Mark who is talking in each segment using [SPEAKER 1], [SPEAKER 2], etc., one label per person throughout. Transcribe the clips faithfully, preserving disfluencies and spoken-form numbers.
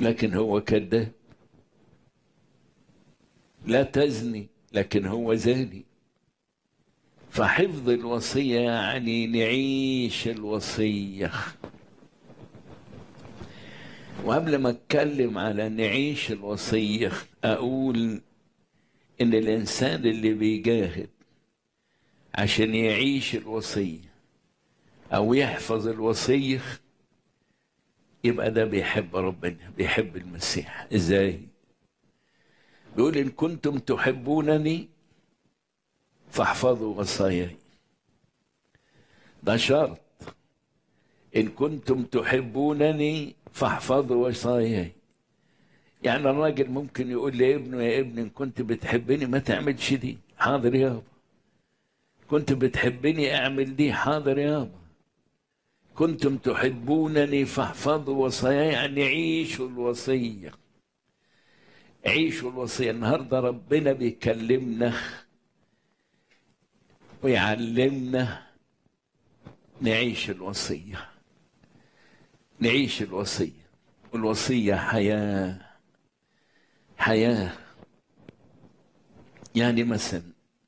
[SPEAKER 1] لكن هو كذاب. لا تزني لكن هو زاني. فحفظ الوصية يعني نعيش الوصية. وقبل ما اتكلم على نعيش الوصية اقول ان الانسان اللي بيجاهد عشان يعيش الوصية او يحفظ الوصية يبقى ده بيحب ربنا، بيحب المسيح. ازاي؟ بيقول ان كنتم تحبونني فاحفظوا وصاياي. ده شرط. ان كنتم تحبونني فاحفظوا وصاياي. يعني الراجل ممكن يقول لابنه يا ابني ان كنت بتحبني ما تعملش دي. حاضر يابا. كنت بتحبني اعمل دي. حاضر يابا. كنتم تحبونني فاحفظوا وصاياي، يعني عيشوا الوصية. عيشوا الوصية. النهاردة ربنا بيكلمنا ويعلمنا نعيش الوصية. نعيش الوصية. والوصية حياة. حياة. يعني مثلا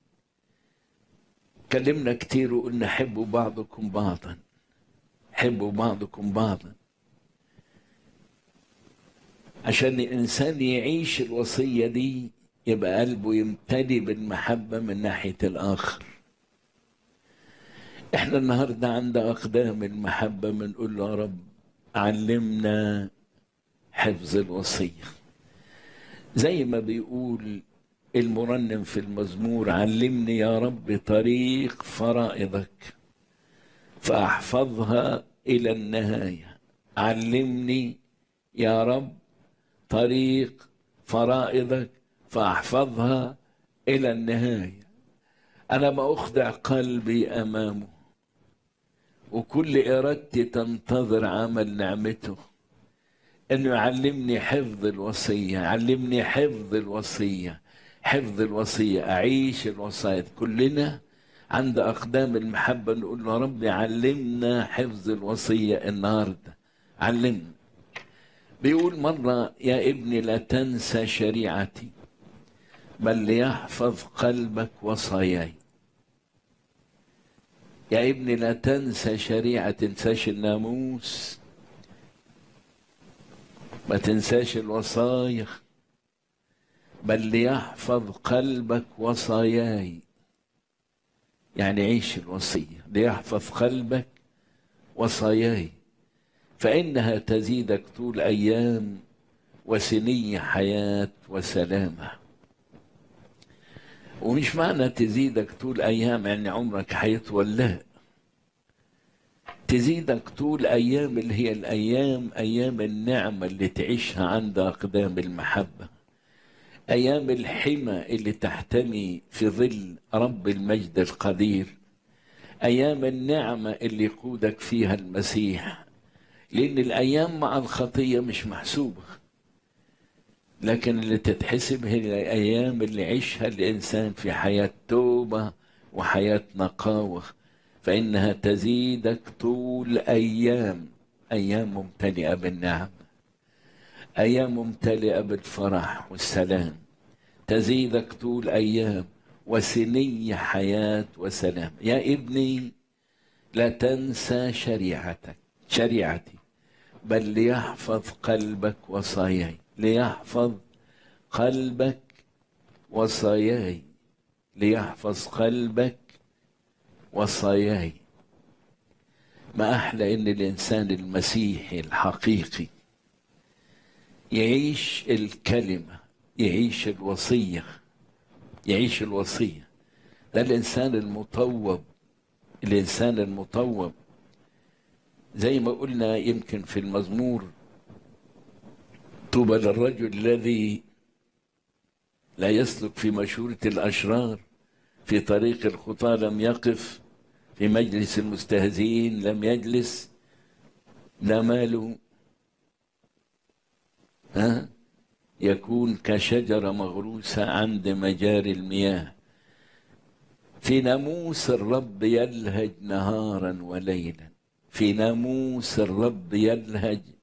[SPEAKER 1] كلمنا كتير وقلنا حبوا بعضكم بعضا. حبوا بعضكم بعضا. عشان الإنسان يعيش الوصية دي يبقى قلبه يمتلي بالمحبة من ناحية الآخر. احنا النهاردة عند أقدام المحبة بنقول له يا رب علمنا حفظ الوصية. زي ما بيقول المرنم في المزمور: علمني يا رب طريق فرائضك فأحفظها إلى النهاية. علمني يا رب طريق فرائضك فأحفظها إلى النهاية. أنا ما أخضع قلبي أمامه وكل إرادتي تنتظر عمل نعمته إنه يعلمني حفظ الوصية. علمني حفظ الوصية. حفظ الوصية. أعيش الوصايا. كلنا عند أقدام المحبة نقول له ربي علمنا حفظ الوصية النهاردة. علمنا. بيقول مرة: يا ابني لا تنسى شريعتي بل ليحفظ قلبك وصاياي. يا ابني لا تنسى شريعة. تنساش الناموس، ما تنساش الوصايا، بل ليحفظ قلبك وصاياي. يعني عيش الوصية. ليحفظ قلبك وصاياي فإنها تزيدك طول أيام وسني حياة وسلامة. ومش معنى تزيدك طول أيام يعني عمرك هيطول، لا. تزيدك طول أيام اللي هي الأيام أيام النعمة اللي تعيشها عند أقدام المحبة. أيام الحمى اللي تحتمي في ظل رب المجد القدير. أيام النعمة اللي يقودك فيها المسيح. لأن الأيام مع الخطية مش محسوبة، لكن اللي تتحسب هي الأيام اللي عيشها الإنسان في حياة توبة وحياة نقاوة، فإنها تزيدك طول أيام. أيام ممتلئة بالنعم، أيام ممتلئة بالفرح والسلام. تزيدك طول أيام وسني حياة وسلام. يا ابني لا تنسى شريعتك شريعتي بل ليحفظ قلبك وصاياي. ليحفظ قلبك وصاياي. ليحفظ قلبك وصاياي. ما أحلى إن الإنسان المسيحي الحقيقي يعيش الكلمة، يعيش الوصية. يعيش الوصية. ده الإنسان المطوب. الإنسان المطوب زي ما قلنا يمكن في المزمور: طوبى للرجل الذي لا يسلك في مشورة الأشرار، في طريق الخطى لم يقف، في مجلس المستهزئين لم يجلس. لا ماله ها يكون كشجرة مغروسة عند مجاري المياه. في ناموس الرب يلهج نهارا وليلا. في ناموس الرب يلهج